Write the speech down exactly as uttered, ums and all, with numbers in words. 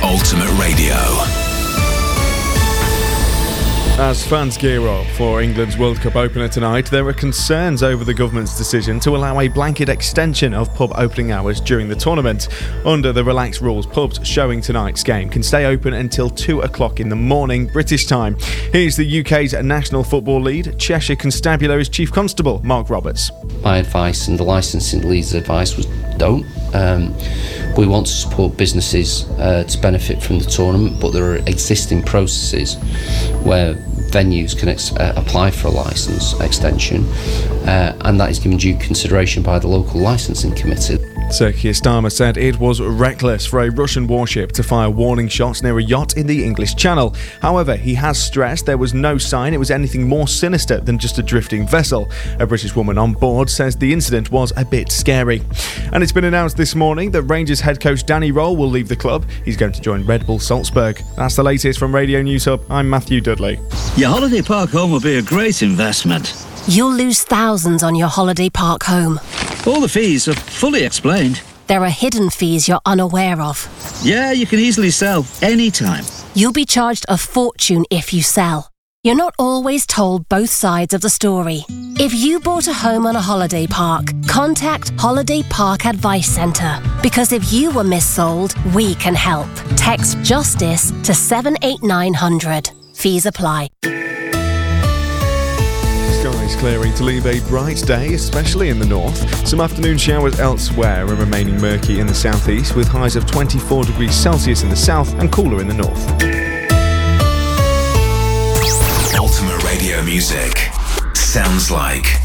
Ultimate Radio. As fans gear up for England's World Cup opener tonight, there are concerns over the government's decision to allow a blanket extension of pub opening hours during the tournament. Under the relaxed rules, pubs showing tonight's game can stay open until two o'clock in the morning British time. Here's the U K's National Football Lead, Cheshire Constabulary's Chief Constable, Mark Roberts. My advice and the licensing lead's advice was don't. Um, we want to support businesses uh, to benefit from the tournament, but there are existing processes where venues can ex- uh, apply for a licence extension, uh, and that is given due consideration by the local licensing committee. Sir Keir Starmer said it was reckless for a Russian warship to fire warning shots near a yacht in the English Channel. However, he has stressed there was no sign it was anything more sinister than just a drifting vessel. A British woman on board says the incident was a bit scary. And it's been announced this morning that Rangers head coach Danny Röhl will leave the club. He's going to join Red Bull Salzburg. That's the latest from Radio News Hub. I'm Matthew Dudley. Your holiday park home will be a great investment. You'll lose thousands on your holiday park home. All the fees are fully explained. There are hidden fees you're unaware of. Yeah, you can easily sell anytime. You'll be charged a fortune if you sell. You're not always told both sides of the story. If you bought a home on a holiday park, contact Holiday Park Advice Centre. Because if you were missold, we can help. Text JUSTICE to seven eight nine hundred. Fees apply. Skies clearing to leave a bright day, especially in the north. Some afternoon showers elsewhere and remaining murky in the southeast, with highs of twenty-four degrees Celsius in the south and cooler in the north. Ultimate Radio music sounds like